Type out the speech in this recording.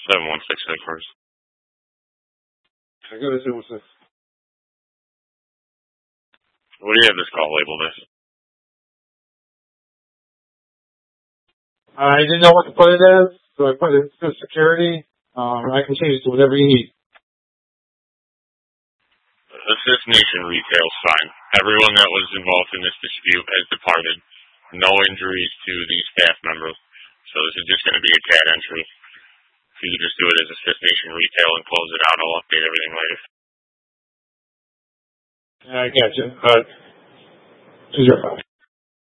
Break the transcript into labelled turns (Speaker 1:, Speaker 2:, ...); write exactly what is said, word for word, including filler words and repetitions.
Speaker 1: seven one six headquarters.
Speaker 2: I go to seven one six.
Speaker 1: What do you have this call labeled as?
Speaker 2: I didn't know what to put it as, so I put it as security. Um, I can change it to whatever you need.
Speaker 1: Assist Nation Retail's fine. Everyone that was involved in this dispute has departed. No injuries to the staff members. So this is just going to be a C A D entry. If you could just do it as Assist Nation Retail and close it out, I'll update everything later.
Speaker 2: I got you. Uh, zero five.